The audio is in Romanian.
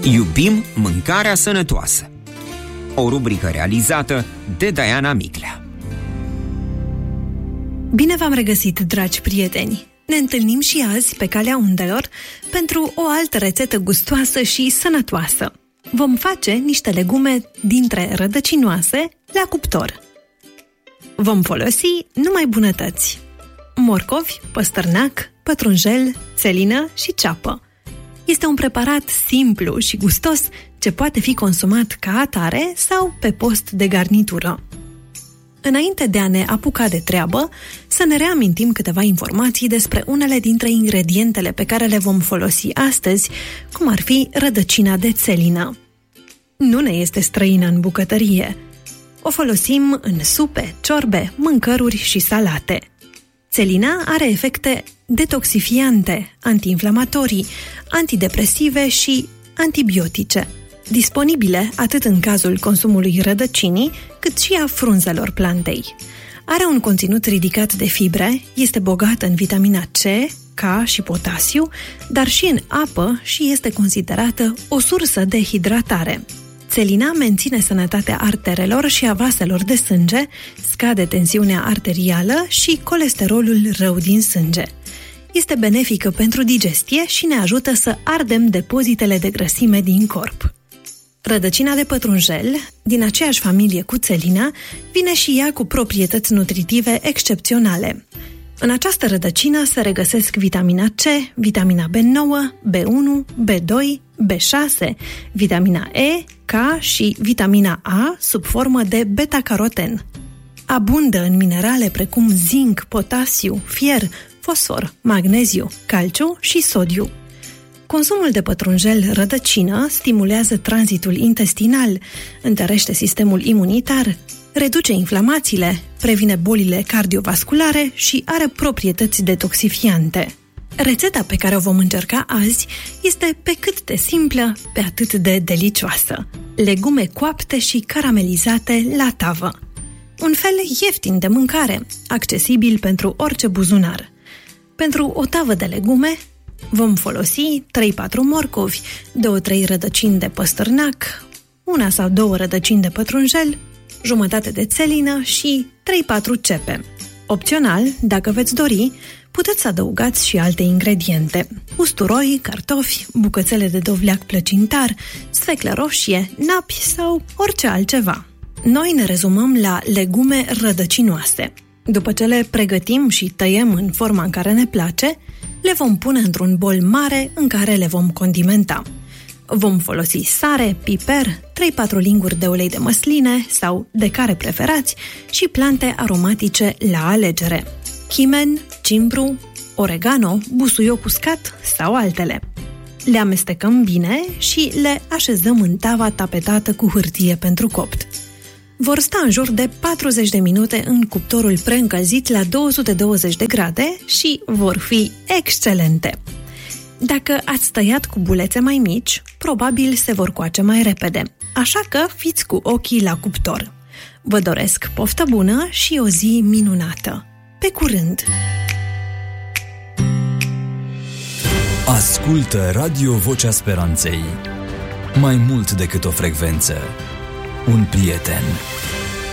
Iubim mâncarea sănătoasă. O rubrică realizată de Diana Miclea. Bine v-am regăsit, dragi prieteni! Ne întâlnim și azi pe calea undelor pentru o altă rețetă gustoasă și sănătoasă. Vom face niște legume dintre rădăcinoase la cuptor. Vom folosi numai bunătăți: morcovi, păstărnac, pătrunjel, țelină și ceapă. Este un preparat simplu și gustos ce poate fi consumat ca atare sau pe post de garnitură. Înainte de a ne apuca de treabă, să ne reamintim câteva informații despre unele dintre ingredientele pe care le vom folosi astăzi, cum ar fi rădăcina de țelină. Nu ne este străină în bucătărie. O folosim în supe, ciorbe, mâncăruri și salate. Țelina are efecte detoxifiante, antiinflamatorii, antidepresive și antibiotice, disponibile atât în cazul consumului rădăcinii, cât și a frunzelor plantei. Are un conținut ridicat de fibre, este bogată în vitamina C, K și potasiu, dar și în apă și este considerată o sursă de hidratare. Țelina menține sănătatea arterelor și a vaselor de sânge, scade tensiunea arterială și colesterolul rău din sânge. Este benefică pentru digestie și ne ajută să ardem depozitele de grăsime din corp. Rădăcina de pătrunjel, din aceeași familie cu țelina, vine și ea cu proprietăți nutritive excepționale. În această rădăcină se regăsesc vitamina C, vitamina B9, B1, B2, B6, vitamina E, K și vitamina A sub formă de beta-caroten. Abundă în minerale precum zinc, potasiu, fier, fosfor, magneziu, calciu și sodiu. Consumul de pătrunjel rădăcină stimulează tranzitul intestinal, întărește sistemul imunitar, reduce inflamațiile, previne bolile cardiovasculare și are proprietăți detoxifiante. Rețeta pe care o vom încerca azi este pe cât de simplă, pe atât de delicioasă. Legume coapte și caramelizate la tavă. Un fel ieftin de mâncare, accesibil pentru orice buzunar. Pentru o tavă de legume vom folosi 3-4 morcovi, 2-3 rădăcini de păstărnac, 1 sau 2 rădăcini de pătrunjel, jumătate de țelină și 3-4 cepe. Opțional, dacă veți dori, puteți să adăugați și alte ingrediente: usturoi, cartofi, bucățele de dovleac plăcintar, sfeclă roșie, napi sau orice altceva. Noi ne rezumăm la legume rădăcinoase. După ce le pregătim și tăiem în forma în care ne place, le vom pune într-un bol mare în care le vom condimenta. Vom folosi sare, piper, 3-4 linguri de ulei de măsline sau de care preferați și plante aromatice la alegere: chimen, cimbru, oregano, busuioc uscat sau altele. Le amestecăm bine și le așezăm în tava tapetată cu hârtie pentru copt. Vor sta în jur de 40 de minute în cuptorul preîncălzit la 220 de grade și vor fi excelente. Dacă ați tăiat cu bulețe mai mici, probabil se vor coace mai repede, așa că fiți cu ochii la cuptor. Vă doresc poftă bună și o zi minunată. Pe curând! Ascultă Radio Vocea Speranței. Mai mult decât o frecvență, un prieten.